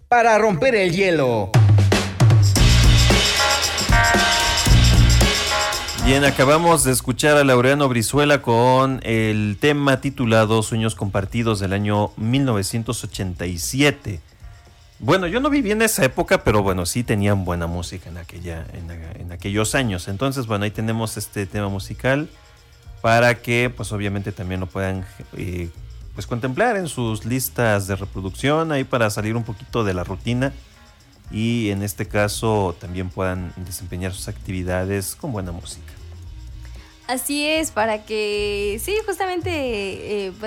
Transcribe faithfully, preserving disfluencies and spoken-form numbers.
para romper el hielo. Bien, acabamos de escuchar a Laureano Brizuela con el tema titulado Sueños Compartidos del año mil novecientos ochenta y siete. Bueno, yo no viví en esa época, pero bueno, sí tenían buena música en aquella, en, en aquellos años. Entonces, bueno, ahí tenemos este tema musical para que, pues obviamente también lo puedan eh, pues contemplar en sus listas de reproducción, ahí para salir un poquito de la rutina y en este caso también puedan desempeñar sus actividades con buena música. Así es, para que, sí, justamente, eh,